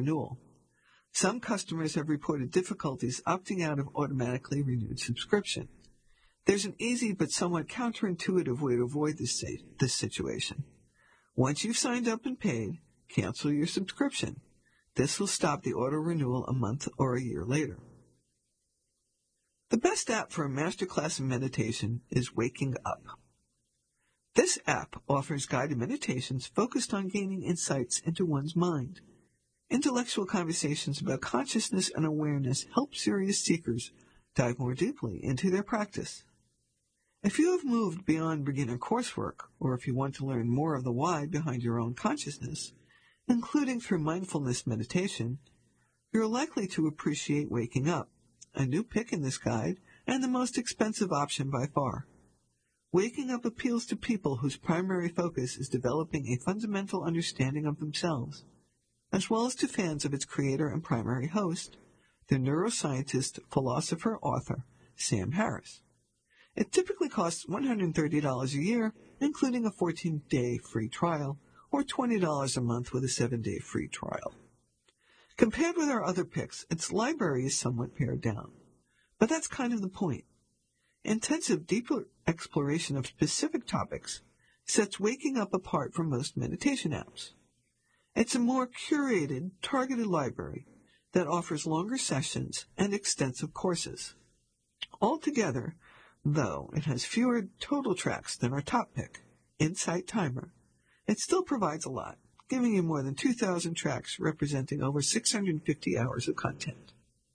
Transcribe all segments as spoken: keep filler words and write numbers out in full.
auto-renewal. Some customers have reported difficulties opting out of automatically renewed subscription. There's an easy but somewhat counterintuitive way to avoid this, this situation. Once you've signed up and paid, cancel your subscription. This will stop the auto-renewal a month or a year later. The best app for a masterclass in meditation is Waking Up. This app offers guided meditations focused on gaining insights into one's mind. Intellectual conversations about consciousness and awareness help serious seekers dive more deeply into their practice. If you have moved beyond beginner coursework, or if you want to learn more of the why behind your own consciousness, including through mindfulness meditation, you're likely to appreciate Waking Up, a new pick in this guide and the most expensive option by far. Waking Up appeals to people whose primary focus is developing a fundamental understanding of themselves, as well as to fans of its creator and primary host, the neuroscientist, philosopher, author, Sam Harris. It typically costs one hundred thirty dollars a year, including a fourteen-day free trial, or twenty dollars a month with a seven-day free trial. Compared with our other picks, its library is somewhat pared down. But that's kind of the point. Intensive, deeper exploration of specific topics sets Waking Up apart from most meditation apps. It's a more curated, targeted library that offers longer sessions and extensive courses. Altogether, though it has fewer total tracks than our top pick, Insight Timer, it still provides a lot, giving you more than two thousand tracks representing over six hundred fifty hours of content.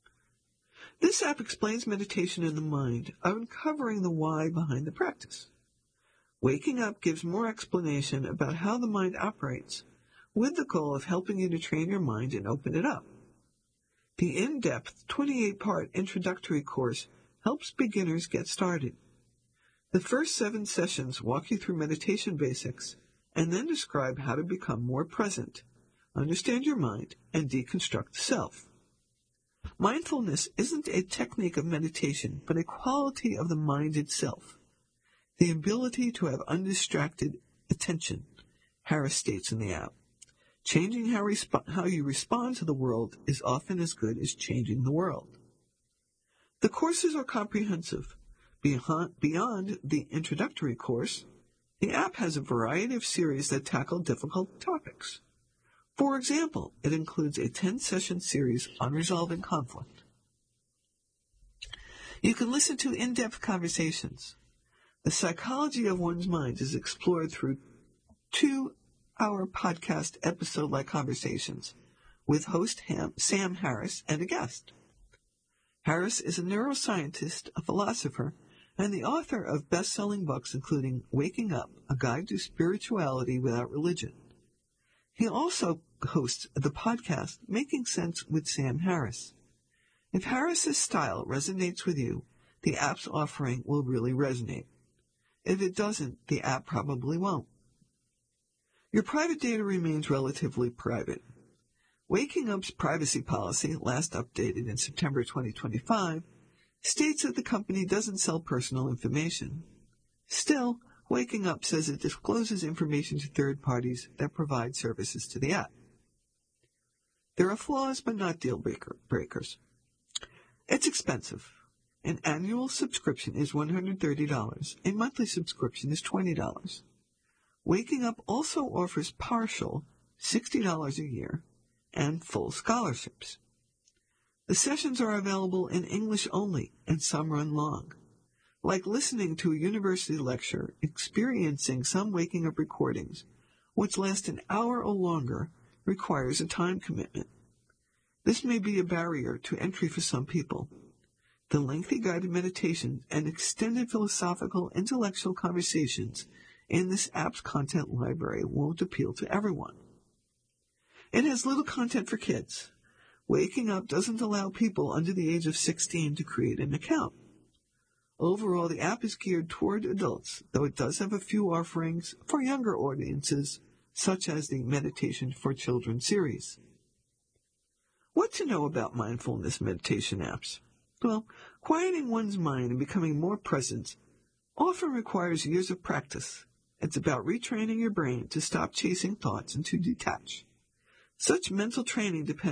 This app explains meditation in the mind, uncovering the why behind the practice. Waking Up gives more explanation about how the mind operates, with the goal of helping you to train your mind and open it up. The in-depth twenty-eight part introductory course helps beginners get started. The first seven sessions walk you through meditation basics and then describe how to become more present, understand your mind, and deconstruct the self. Mindfulness isn't a technique of meditation, but a quality of the mind itself, the ability to have undistracted attention, Harris states in the app. Changing how, resp- how you respond to the world is often as good as changing the world. The courses are comprehensive. Beyond, beyond the introductory course, the app has a variety of series that tackle difficult topics. For example, it includes a ten-session series on resolving conflict. You can listen to in-depth conversations. The psychology of one's mind is explored through two-hour podcast episode-like conversations with host Ham, Sam Harris and a guest. Harris is a neuroscientist, a philosopher, and the author of best-selling books including Waking Up, A Guide to Spirituality Without Religion. He also hosts the podcast Making Sense with Sam Harris. If Harris's style resonates with you, the app's offering will really resonate. If it doesn't, the app probably won't. Your private data remains relatively private. Waking Up's privacy policy, last updated in September twenty twenty-five, states that the company doesn't sell personal information. Still, Waking Up says it discloses information to third parties that provide services to the app. There are flaws, but not deal breaker, breakers. It's expensive. An annual subscription is one hundred thirty dollars. A monthly subscription is twenty dollars. Waking Up also offers partial, sixty dollars a year, and full scholarships. The sessions are available in English only, and some run long. Like listening to a university lecture, experiencing some Waking Up recordings, which last an hour or longer, requires a time commitment. This may be a barrier to entry for some people. The lengthy guided meditations and extended philosophical, intellectual conversations in this app's content library won't appeal to everyone. It has little content for kids. Waking Up doesn't allow people under the age of sixteen to create an account. Overall, the app is geared toward adults, though it does have a few offerings for younger audiences, such as the Meditation for Children series. What to know about mindfulness meditation apps? Well, quieting one's mind and becoming more present often requires years of practice. It's about retraining your brain to stop chasing thoughts and to detach. Such mental training depends